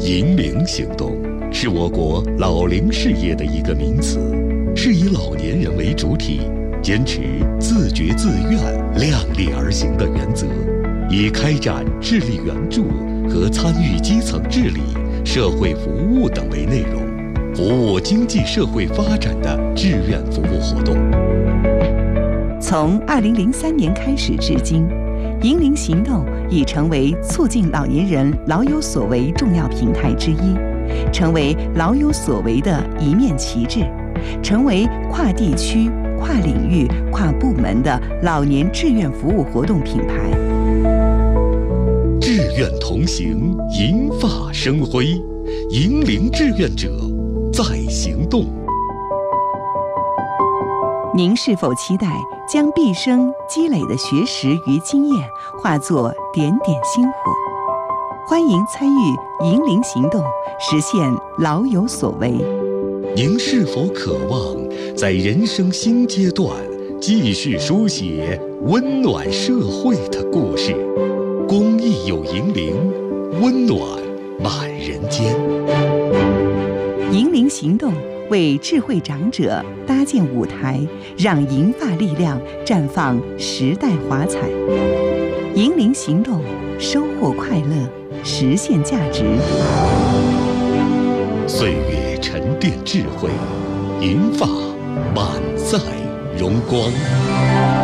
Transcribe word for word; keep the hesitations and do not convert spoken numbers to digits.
银龄行动是我国老龄事业的一个名词，是以老年人为主体，坚持自觉自愿、量力而行的原则，以开展智力援助和参与基层治理、社会服务等为内容，服务经济社会发展的志愿服务活动。 从二零零三年开始至今，银龄行动已成为促进老年人老有所为重要平台之一，成为老有所为的一面旗帜，成为跨地区、跨领域、跨部门的老年志愿服务活动品牌。 志愿同行，银发生辉，银龄志愿者在行动。 您是否期待将毕生积累的学识与经验化作点点星火？欢迎参与银龄行动，实现老有所为。 您是否渴望在人生新阶段继续书写温暖社会的故事？公益有银龄，温暖满人间。 银龄行动为智慧长者搭建舞台，让银发力量绽放时代华彩。银龄行动，收获快乐，实现价值。 岁月沉淀智慧，银发满载荣光。